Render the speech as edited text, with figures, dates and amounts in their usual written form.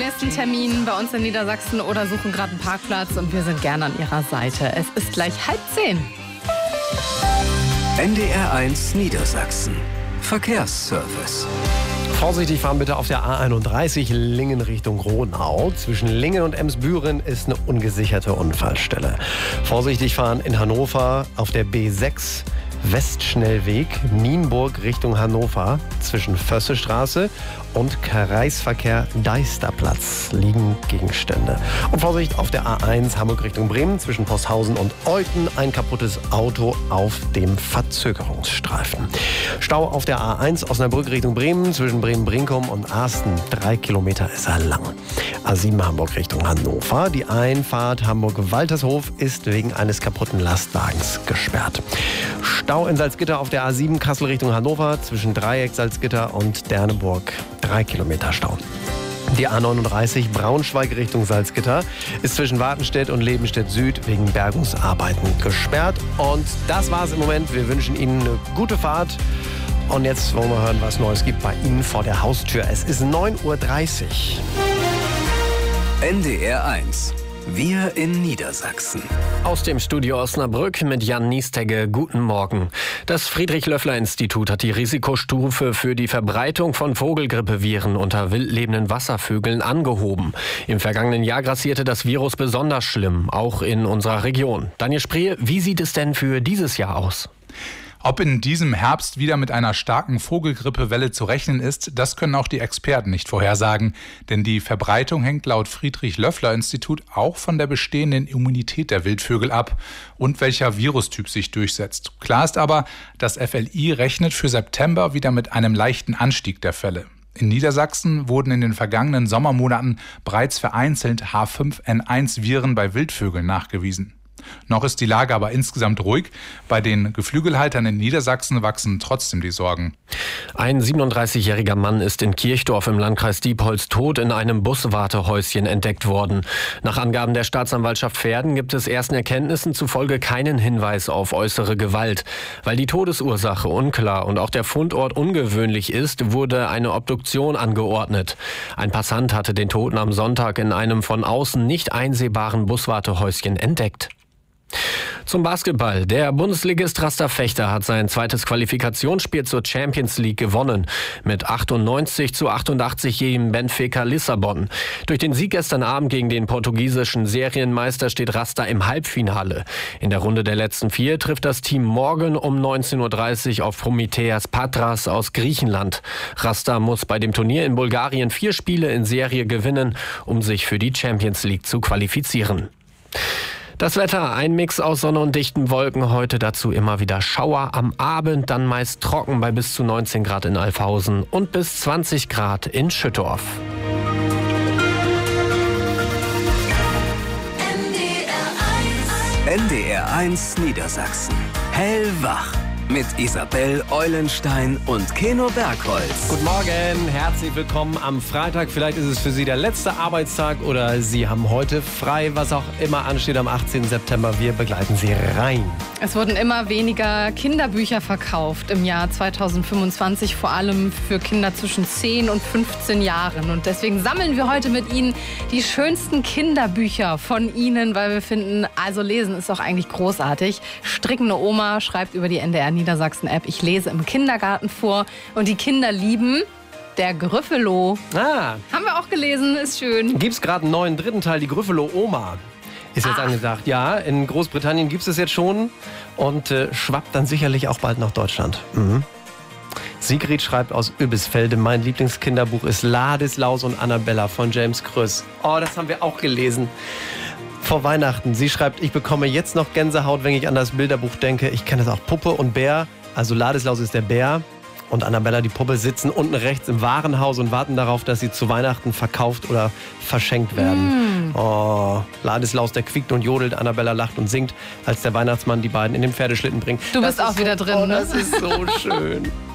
nächsten Termin bei uns in Niedersachsen oder suchen gerade einen Parkplatz und wir sind gerne an Ihrer Seite. Es ist gleich 9:30. NDR1 Niedersachsen. Verkehrsservice. Vorsichtig fahren bitte auf der A31 Lingen Richtung Ronau. Zwischen Lingen und Emsbüren ist eine ungesicherte Unfallstelle. Vorsichtig fahren in Hannover auf der B6 Westschnellweg Nienburg Richtung Hannover. Zwischen Fössestraße und Kreisverkehr Deisterplatz liegen Gegenstände. Und Vorsicht auf der A1 Hamburg Richtung Bremen zwischen Posthausen und Euten. Ein kaputtes Auto auf dem Verzögerungsstreifen. Stau auf der A1 Osnabrück Richtung Bremen zwischen Bremen-Brinkum und Arsten. 3 Kilometer ist er lang. A7 Hamburg Richtung Hannover. Die Einfahrt Hamburg-Waltershof ist wegen eines kaputten Lastwagens gesperrt. Stau in Salzgitter auf der A7 Kassel Richtung Hannover zwischen Dreieck Salzgitter und Derneburg. 3 Kilometer Stau. Die A39 Braunschweig Richtung Salzgitter ist zwischen Wartenstedt und Lebenstedt Süd wegen Bergungsarbeiten gesperrt. Und das war's im Moment. Wir wünschen Ihnen eine gute Fahrt. Und jetzt wollen wir hören, was Neues gibt bei Ihnen vor der Haustür. Es ist 9:30 Uhr. NDR1. Wir in Niedersachsen. Aus dem Studio Osnabrück mit Jan Niestegge. Guten Morgen. Das Friedrich-Löffler-Institut hat die Risikostufe für die Verbreitung von Vogelgrippeviren unter wildlebenden Wasservögeln angehoben. Im vergangenen Jahr grassierte das Virus besonders schlimm, auch in unserer Region. Daniel Spree, wie sieht es denn für dieses Jahr aus? Ob in diesem Herbst wieder mit einer starken Vogelgrippewelle zu rechnen ist, das können auch die Experten nicht vorhersagen. Denn die Verbreitung hängt laut Friedrich-Löffler-Institut auch von der bestehenden Immunität der Wildvögel ab und welcher Virustyp sich durchsetzt. Klar ist aber, das FLI rechnet für September wieder mit einem leichten Anstieg der Fälle. In Niedersachsen wurden in den vergangenen Sommermonaten bereits vereinzelt H5N1-Viren bei Wildvögeln nachgewiesen. Noch ist die Lage aber insgesamt ruhig. Bei den Geflügelhaltern in Niedersachsen wachsen trotzdem die Sorgen. Ein 37-jähriger Mann ist in Kirchdorf im Landkreis Diepholz tot in einem Buswartehäuschen entdeckt worden. Nach Angaben der Staatsanwaltschaft Verden gibt es ersten Erkenntnissen zufolge keinen Hinweis auf äußere Gewalt. Weil die Todesursache unklar und auch der Fundort ungewöhnlich ist, wurde eine Obduktion angeordnet. Ein Passant hatte den Toten am Sonntag in einem von außen nicht einsehbaren Buswartehäuschen entdeckt. Zum Basketball. Der Bundesligist Rasta Fechter hat sein zweites Qualifikationsspiel zur Champions League gewonnen. Mit 98:88 gegen Benfica Lissabon. Durch den Sieg gestern Abend gegen den portugiesischen Serienmeister steht Rasta im Halbfinale. In der Runde der letzten 4 trifft das Team morgen um 19:30 Uhr auf Prometheas Patras aus Griechenland. Rasta muss bei dem Turnier in Bulgarien 4 Spiele in Serie gewinnen, um sich für die Champions League zu qualifizieren. Das Wetter, ein Mix aus Sonne und dichten Wolken, heute dazu immer wieder Schauer, am Abend dann meist trocken bei bis zu 19 Grad in Alfhausen und bis 20 Grad in Schüttorf. NDR1 Niedersachsen. Hellwach. Mit Isabel Eulenstein und Keno Bergholz. Guten Morgen, herzlich willkommen am Freitag. Vielleicht ist es für Sie der letzte Arbeitstag oder Sie haben heute frei, was auch immer ansteht am 18. September. Wir begleiten Sie rein. Es wurden immer weniger Kinderbücher verkauft im Jahr 2025, vor allem für Kinder zwischen 10 und 15 Jahren. Und deswegen sammeln wir heute mit Ihnen die schönsten Kinderbücher von Ihnen, weil wir finden, also lesen ist doch eigentlich großartig. Strickende Oma schreibt über die NDR Niedersachsen-App, ich lese im Kindergarten vor und die Kinder lieben der Gryffalo. Haben wir auch gelesen, ist schön. Gibt es gerade einen neuen dritten Teil, die Gryffalo-Oma. Ist jetzt angedacht. Ja, in Großbritannien gibt es das jetzt schon und schwappt dann sicherlich auch bald nach Deutschland. Sigrid schreibt aus Übisfelde, mein Lieblingskinderbuch ist Ladislaus und Annabella von James Kröss. Oh, das haben wir auch gelesen. Vor Weihnachten. Sie schreibt, ich bekomme jetzt noch Gänsehaut, wenn ich an das Bilderbuch denke. Ich kenne das auch. Puppe und Bär. Also Ladislaus ist der Bär und Annabella, die Puppe, sitzen unten rechts im Warenhaus und warten darauf, dass sie zu Weihnachten verkauft oder verschenkt werden. Oh, Ladislaus, der quiekt und jodelt, Annabella lacht und singt, als der Weihnachtsmann die beiden in den Pferdeschlitten bringt. Du bist auch wieder drin, ne? ne? Das ist so schön.